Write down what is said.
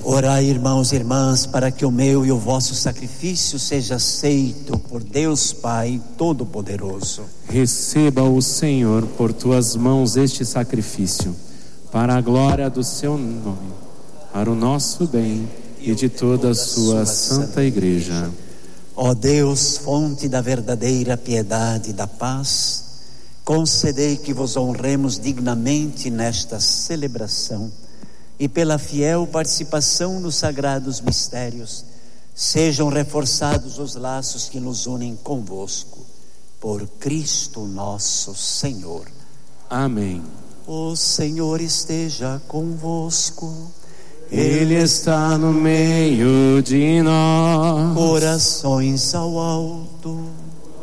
Orai, irmãos e irmãs, para que o meu e o vosso sacrifício seja aceito por Deus Pai Todo-Poderoso. Receba o Senhor por tuas mãos este sacrifício, para a glória do seu nome, para o nosso bem e de toda a sua santa igreja. Ó Deus, fonte da verdadeira piedade e da paz, concedei que vos honremos dignamente nesta celebração e pela fiel participação nos sagrados mistérios, sejam reforçados os laços que nos unem convosco. Por Cristo nosso Senhor. Amém. O Senhor esteja convosco. Ele está no meio de nós. Corações ao alto.